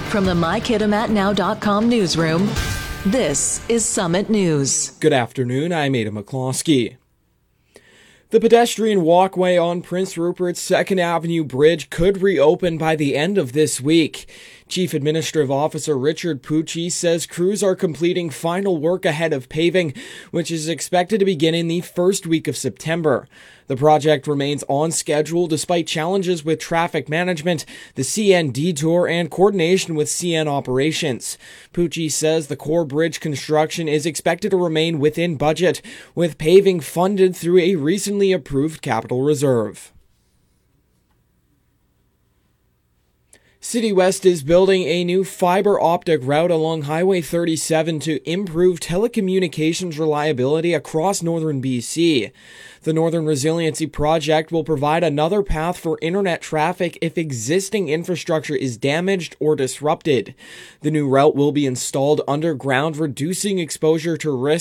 From the MyKittamatNow.com newsroom, this is Summit News. Good afternoon, I'm Ada McCloskey. The pedestrian walkway on Prince Rupert's 2nd Avenue Bridge could reopen by the end of this week. Chief Administrative Officer Richard Pucci says crews are completing final work ahead of paving, which is expected to begin in the first week of September. The project remains on schedule despite challenges with traffic management, the CN detour, and coordination with CN operations. Pucci says the core bridge construction is expected to remain within budget, with paving funded through a recently approved capital reserve. City West is building a new fiber optic route along Highway 37 to improve telecommunications reliability across northern BC. The Northern Resiliency Project will provide another path for internet traffic if existing infrastructure is damaged or disrupted. The new route will be installed underground, reducing exposure to risk